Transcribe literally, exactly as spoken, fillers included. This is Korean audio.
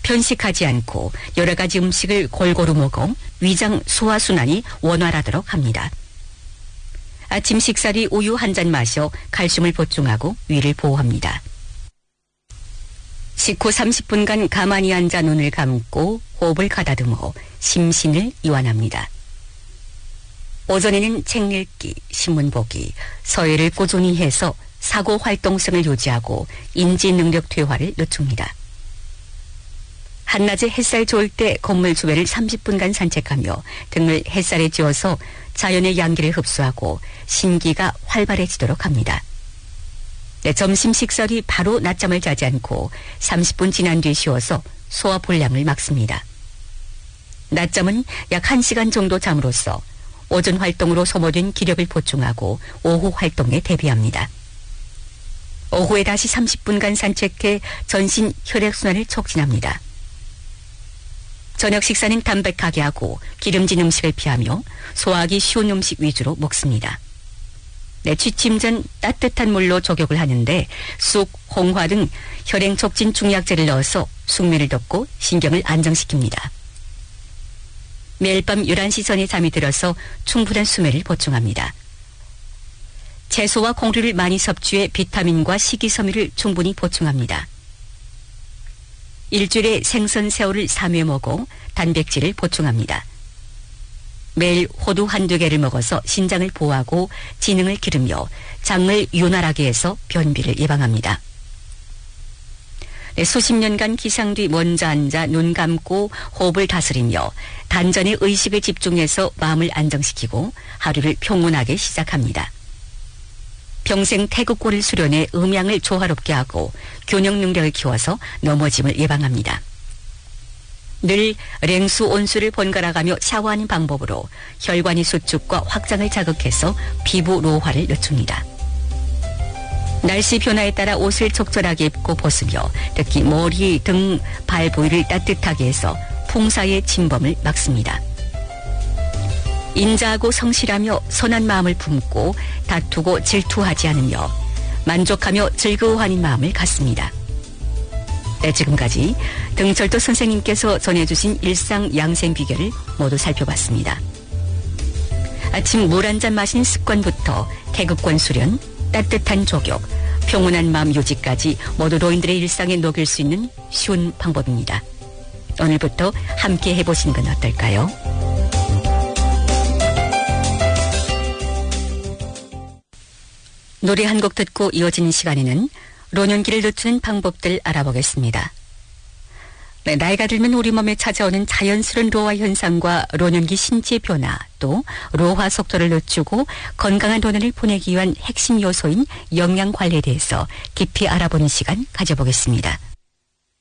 편식하지 않고 여러 가지 음식을 골고루 먹어 위장 소화순환이 원활하도록 합니다. 아침 식사 뒤 우유 한 잔 마셔 칼슘을 보충하고 위를 보호합니다. 식후 삼십 분간 가만히 앉아 눈을 감고 호흡을 가다듬어 심신을 이완합니다. 오전에는 책 읽기, 신문 보기, 서예를 꾸준히 해서 사고 활동성을 유지하고 인지 능력 퇴화를 늦춥니다. 한낮에 햇살 좋을 때 건물 주변을 삼십 분간 산책하며 등을 햇살에 쬐어서 자연의 양기를 흡수하고 신기가 활발해지도록 합니다. 네, 점심 식사 뒤 바로 낮잠을 자지 않고 삼십 분 지난 뒤 쉬어서 소화 불량을 막습니다. 낮잠은 약 한 시간 정도 잠으로써 오전 활동으로 소모된 기력을 보충하고 오후 활동에 대비합니다. 오후에 다시 삼십 분간 산책해 전신 혈액순환을 촉진합니다. 저녁 식사는 담백하게 하고 기름진 음식을 피하며 소화하기 쉬운 음식 위주로 먹습니다. 네, 취침 전 따뜻한 물로 족욕을 하는데 쑥, 홍화 등 혈행 촉진 중약제를 넣어서 숙면을 덮고 신경을 안정시킵니다. 매일 밤 열한 시 전에 잠이 들어서 충분한 수면을 보충합니다. 채소와 콩류를 많이 섭취해 비타민과 식이섬유를 충분히 보충합니다. 일주일에 생선, 새우를 삼 회 먹어 단백질을 보충합니다. 매일 호두 한두 개를 먹어서 신장을 보호하고 지능을 기르며 장을 윤활하게 해서 변비를 예방합니다. 네, 수십 년간 기상 뒤 먼저 앉아 눈 감고 호흡을 다스리며 단전에 의식을 집중해서 마음을 안정시키고 하루를 평온하게 시작합니다. 평생 태극권을 수련해 음양을 조화롭게 하고 균형 능력을 키워서 넘어짐을 예방합니다. 늘 냉수, 온수를 번갈아가며 샤워하는 방법으로 혈관의 수축과 확장을 자극해서 피부 노화를 늦춥니다. 날씨 변화에 따라 옷을 적절하게 입고 벗으며 특히 머리, 등, 발 부위를 따뜻하게 해서 풍사의 침범을 막습니다. 인자하고 성실하며 선한 마음을 품고 다투고 질투하지 않으며 만족하며 즐거워하는 마음을 갖습니다. 네, 지금까지 등철도 선생님께서 전해주신 일상 양생 비결을 모두 살펴봤습니다. 아침 물 한 잔 마시는 습관부터 태극권 수련, 따뜻한 족욕, 평온한 마음 유지까지 모두 노인들의 일상에 녹일 수 있는 쉬운 방법입니다. 오늘부터 함께 해보시는 건 어떨까요? 노래 한 곡 듣고 이어지는 시간에는 노년기를 늦추는 방법들 알아보겠습니다. 네, 나이가 들면 우리 몸에 찾아오는 자연스러운 노화 현상과 노년기 신체 변화, 또 노화 속도를 늦추고 건강한 노년을 보내기 위한 핵심 요소인 영양 관리에 대해서 깊이 알아보는 시간 가져보겠습니다.